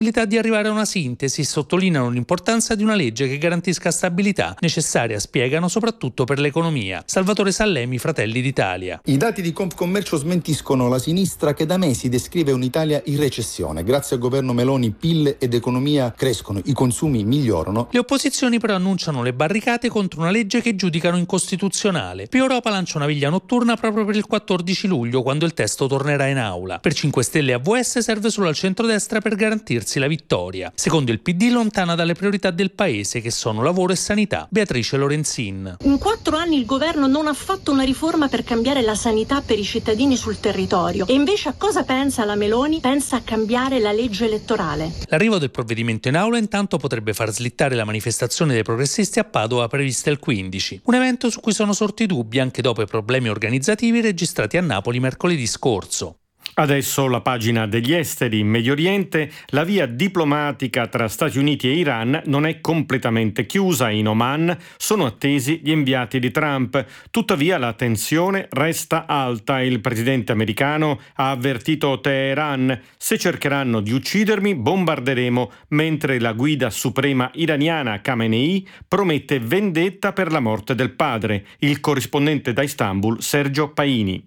di arrivare a una sintesi e sottolineano l'importanza di una legge che garantisca stabilità, necessaria, spiegano, soprattutto per l'economia. Salvatore Sallemi, Fratelli d'Italia. I dati di Confcommercio smentiscono la sinistra che da mesi descrive un'Italia in recessione. Grazie al governo Meloni PIL ed economia crescono, i consumi migliorano. Le opposizioni però annunciano le barricate contro una legge che giudicano incostituzionale. Più Europa lancia una viglia notturna proprio per il 14 luglio, quando il testo tornerà in aula. Per 5 Stelle e AVS serve solo al centrodestra per garantirsi la vittoria. Secondo il PD lontana dalle priorità del paese, che sono lavoro e sanità. Beatrice Lorenzin. In 4 anni il governo non ha fatto una riforma per cambiare la sanità per i cittadini sul territorio. E invece a cosa pensa la Meloni? Pensa a cambiare la legge elettorale. L'arrivo del provvedimento in aula intanto potrebbe far slittare la manifestazione dei progressisti a Padova prevista il 15. Un evento su cui sono sorti dubbi anche dopo i problemi organizzativi registrati a Napoli mercoledì scorso. Adesso la pagina degli esteri. In Medio Oriente la via diplomatica tra Stati Uniti e Iran non è completamente chiusa. In Oman sono attesi gli inviati di Trump. Tuttavia la tensione resta alta. Il presidente americano ha avvertito Teheran: se cercheranno di uccidermi bombarderemo, mentre la guida suprema iraniana Khamenei promette vendetta per la morte del padre. Il corrispondente da Istanbul Sergio Paini.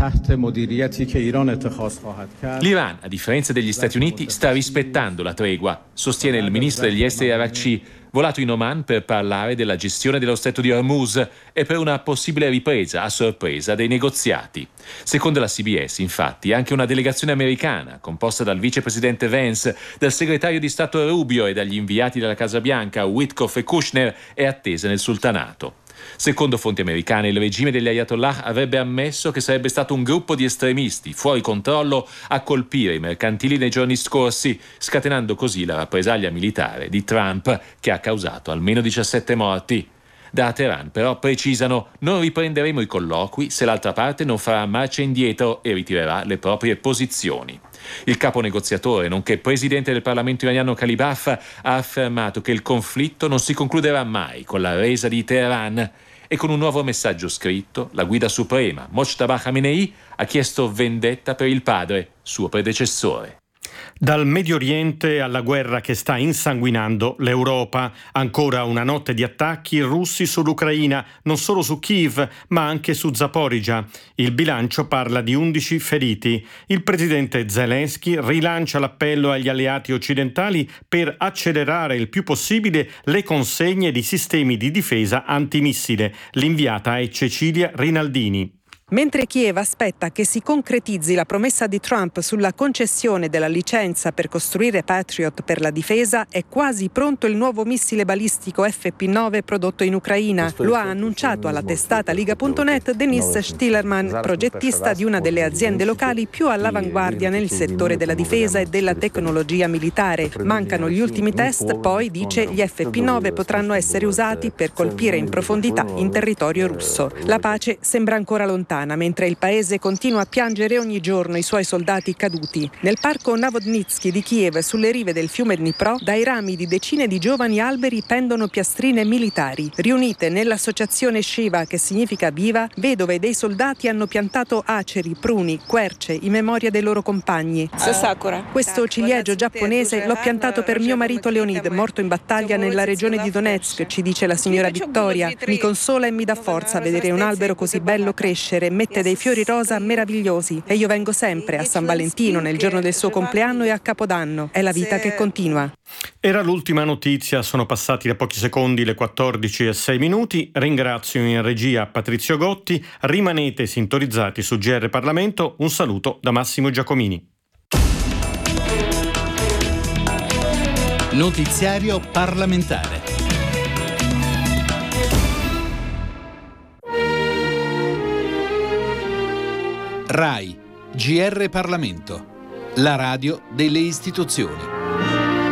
L'Iran, a differenza degli Stati Uniti, sta rispettando la tregua, sostiene il ministro degli esteri Araghchi, volato in Oman per parlare della gestione dello stretto di Hormuz e per una possibile ripresa a sorpresa dei negoziati. Secondo la CBS, infatti, anche una delegazione americana, composta dal vicepresidente Vance, dal segretario di Stato Rubio e dagli inviati della Casa Bianca Witkoff e Kushner, è attesa nel sultanato. Secondo fonti americane, il regime degli Ayatollah avrebbe ammesso che sarebbe stato un gruppo di estremisti fuori controllo a colpire i mercantili nei giorni scorsi, scatenando così la rappresaglia militare di Trump, che ha causato almeno 17 morti. Da Teheran però precisano: non riprenderemo i colloqui se l'altra parte non farà marcia indietro e ritirerà le proprie posizioni. Il capo negoziatore, nonché presidente del Parlamento iraniano Kalibaf, ha affermato che il conflitto non si concluderà mai con la resa di Teheran, e con un nuovo messaggio scritto la guida suprema Mojtaba Khamenei ha chiesto vendetta per il padre, suo predecessore. Dal Medio Oriente alla guerra che sta insanguinando l'Europa. Ancora una notte di attacchi russi sull'Ucraina, non solo su Kiev, ma anche su Zaporizhzhia. Il bilancio parla di 11 feriti. Il presidente Zelensky rilancia l'appello agli alleati occidentali per accelerare il più possibile le consegne di sistemi di difesa antimissile. L'inviata è Cecilia Rinaldini. Mentre Kiev aspetta che si concretizzi la promessa di Trump sulla concessione della licenza per costruire Patriot per la difesa, è quasi pronto il nuovo missile balistico FP9 prodotto in Ucraina. Lo ha annunciato alla testata Liga.net Denis Stillerman, progettista di una delle aziende locali più all'avanguardia nel settore della difesa e della tecnologia militare. Mancano gli ultimi test, poi dice gli FP9 potranno essere usati per colpire in profondità in territorio russo. La pace sembra ancora lontana, mentre il paese continua a piangere ogni giorno i suoi soldati caduti. Nel parco Novodnitsky di Kiev, sulle rive del fiume Dnipro, dai rami di decine di giovani alberi pendono piastrine militari. Riunite nell'associazione Shiva, che significa viva, vedove dei soldati hanno piantato aceri, pruni, querce in memoria dei loro compagni. Questo ciliegio giapponese l'ho piantato per mio marito Leonid, morto in battaglia nella regione di Donetsk, ci dice la signora Vittoria. Mi consola e mi dà forza vedere un albero così bello crescere. Mette dei fiori rosa meravigliosi e io vengo sempre a San Valentino, nel giorno del suo compleanno e a Capodanno. È la vita che continua. Era l'ultima notizia, sono passati da pochi secondi le 14:06. Ringrazio in regia Patrizio Gotti, rimanete sintonizzati su GR Parlamento. Un saluto da Massimo Giacomini. Notiziario parlamentare. RAI, GR Parlamento, la radio delle istituzioni.